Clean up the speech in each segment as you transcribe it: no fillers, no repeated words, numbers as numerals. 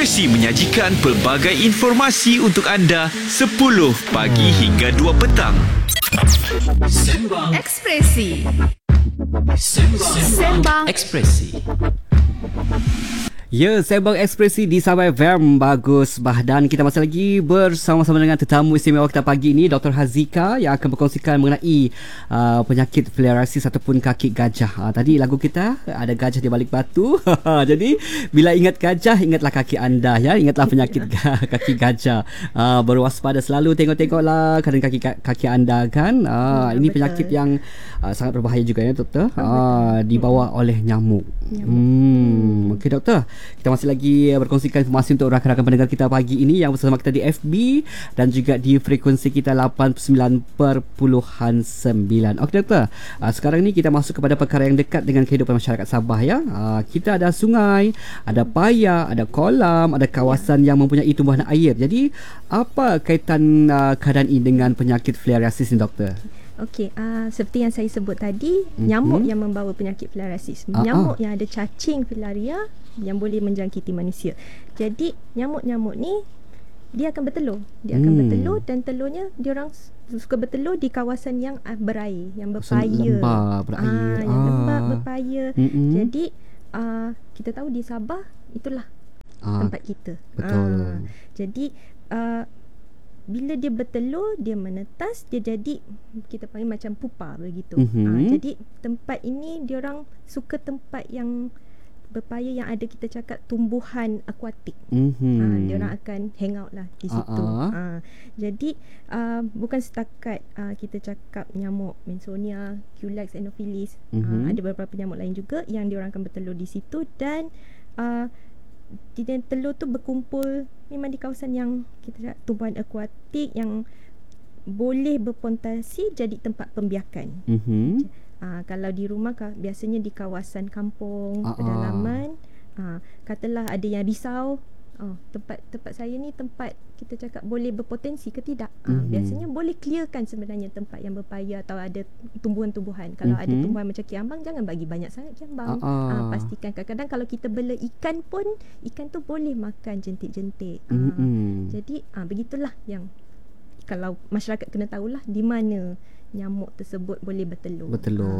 Ekspresi menyajikan pelbagai informasi untuk anda 10 pagi hingga 2 petang. Sembang Ekspresi. Sembang Ekspresi. Ya, Sembang Ekspresi di Sahabat FM. Bagus, dan kita masih lagi bersama-sama dengan tetamu istimewa kita pagi ini, Dr. Hazika, yang akan berkongsikan mengenai penyakit filariasis ataupun kaki gajah. Tadi lagu kita ada gajah di balik batu. Jadi bila ingat gajah, ingatlah kaki anda, ya. Ingatlah penyakit kaki gajah. Berwaspada selalu, tengoklah keadaan kaki anda, kan. Ini betul. Penyakit yang sangat berbahaya juga, ya, doktor. Dibawa oleh nyamuk. Okey, doktor. Kita masih lagi berkongsikan informasi untuk rakan-rakan pendengar kita pagi ini yang bersama kita di FB dan juga di frekuensi kita 89.9. Okey, doktor. Sekarang ni kita masuk kepada perkara yang dekat dengan kehidupan masyarakat Sabah, ya. Kita ada sungai, ada paya, ada kolam, ada kawasan yang mempunyai tumbuhan air. Jadi, apa kaitan keadaan ini dengan penyakit filariasis ni, doktor? Okey, seperti yang saya sebut tadi, nyamuk yang membawa penyakit filariasis. Nyamuk yang ada cacing filaria yang boleh menjangkiti manusia. Jadi, nyamuk-nyamuk ni dia akan bertelur. Dia akan bertelur dan telurnya dia orang suka bertelur di kawasan yang berair, yang berpaya. Lembab, berair. Yang lembab, berpaya. Jadi, kita tahu di Sabah itulah tempat kita. Betul. Jadi, bila dia bertelur, dia menetas, dia jadi kita panggil macam pupa begitu. Jadi tempat ini dia orang suka tempat yang berpaya, yang ada kita cakap tumbuhan akuatik. Dia orang akan hang out lah di situ. Jadi bukan setakat kita cakap nyamuk Mansonia, Culex, Anopheles. Ada beberapa nyamuk lain juga yang dia orang akan bertelur di situ, dan telur tu berkumpul memang di kawasan yang kita cakap tumbuhan akuatik yang boleh berpotensi jadi tempat pembiakan. Kalau di rumah biasanya di kawasan kampung, pedalaman, katalah ada yang risau, tempat saya ni tempat kita cakap boleh berpotensi ke tidak. Biasanya boleh clearkan sebenarnya tempat yang berpaya atau ada tumbuhan-tumbuhan. Kalau ada tumbuhan macam kiambang, jangan bagi banyak sangat kiambang. Pastikan, kadang-kadang kalau kita bela ikan pun, ikan tu boleh makan jentik-jentik. Jadi begitulah yang kalau masyarakat kena tahulah di mana nyamuk tersebut boleh bertelur.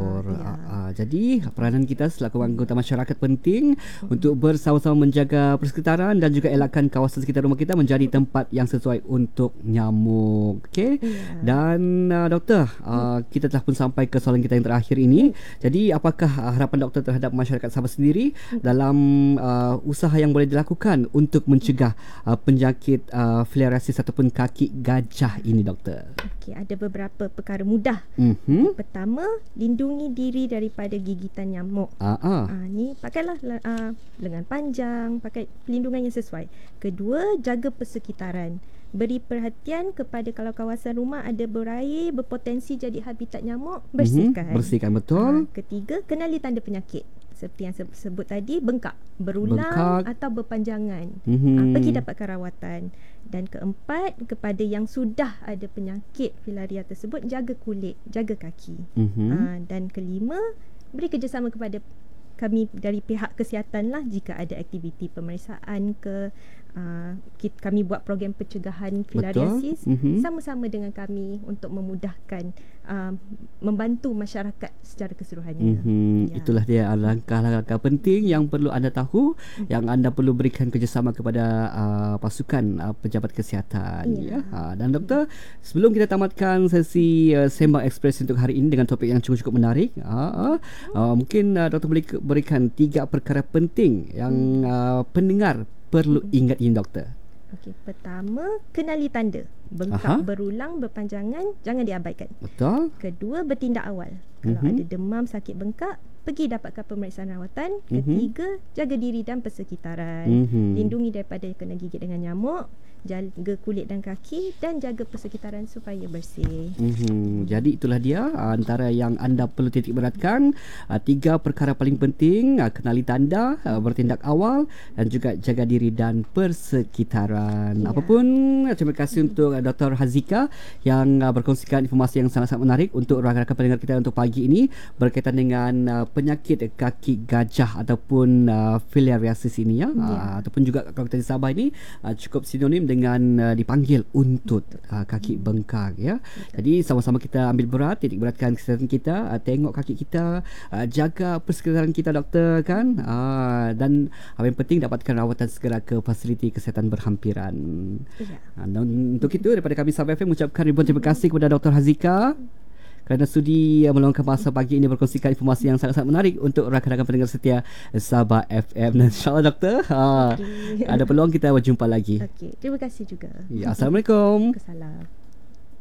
Jadi peranan kita selaku anggota masyarakat penting untuk bersama-sama menjaga persekitaran dan juga elakkan kawasan sekitar rumah kita menjadi tempat yang sesuai untuk nyamuk. Okey. Dan doktor, kita telah pun sampai ke soalan kita yang terakhir ini. Jadi apakah harapan doktor terhadap masyarakat Sabah sendiri dalam usaha yang boleh dilakukan untuk mencegah penyakit filariasis ataupun kaki gajah ini, doktor? Okey, ada beberapa perkara mudah. Pertama, lindungi diri daripada gigitan nyamuk. Ni pakailah lengan panjang, pakai pelindungan yang sesuai. Kedua, jaga persekitaran. Beri perhatian kepada kalau kawasan rumah ada berair, berpotensi jadi habitat nyamuk, bersihkan. Bersihkan, betul. Ketiga, kenali tanda penyakit. Seperti yang sebut tadi, bengkak, berulang atau berpanjangan. Pergi dapatkan rawatan. Dan keempat, kepada yang sudah ada penyakit filaria tersebut, jaga kulit, jaga kaki. Dan kelima, beri kerjasama kepada kami dari pihak kesihatan lah jika ada aktiviti pemeriksaan ke kami buat program pencegahan filariasis sama-sama dengan kami untuk memudahkan membantu masyarakat secara keseluruhannya. Itulah dia langkah-langkah penting yang perlu anda tahu, yang anda perlu berikan kerjasama kepada pasukan pejabat kesihatan. Dan doktor, sebelum kita tamatkan sesi Sembang Ekspresi untuk hari ini dengan topik yang cukup menarik, mungkin doktor boleh berikan 3 perkara penting yang pendengar perlu ingat ini, doktor. Okey, pertama, kenali tanda. Bengkak, berulang, berpanjangan, jangan diabaikan. Betul. Kedua, bertindak awal. Kalau ada demam, sakit bengkak, pergi dapatkan pemeriksaan rawatan. Ketiga, jaga diri dan persekitaran. Lindungi daripada kena gigit dengan nyamuk. Jaga kulit dan kaki dan jaga persekitaran supaya bersih. Jadi itulah dia antara yang anda perlu titik beratkan. 3 perkara paling penting: kenali tanda, bertindak awal dan juga jaga diri dan persekitaran. Apapun, terima kasih untuk Dr. Hazika yang berkongsikan informasi yang sangat-sangat menarik untuk rakan-rakan pendengar kita untuk pagi ini berkaitan dengan penyakit kaki gajah ataupun filariasis ini ataupun juga kalau kita di Sabah ini cukup sinonim dengan dipanggil untut kaki bengkak ya. Jadi sama-sama kita ambil berat, titik beratkan kesihatan kita, tengok kaki kita, jaga persekitaran kita doktor kan, dan yang penting dapatkan rawatan segera ke fasiliti kesihatan berhampiran. Dan untuk itu daripada kami Sabah FM mengucapkan ribuan terima kasih kepada Dr. Hazika kerana sudi meluangkan masa pagi ini berkongsikan informasi yang sangat-sangat menarik untuk rakan-rakan pendengar setia Sabah FM. Dan insyaAllah doktor ada peluang kita berjumpa lagi. Okey, terima kasih juga. Ya, Assalamualaikum. Waalaikumsalam.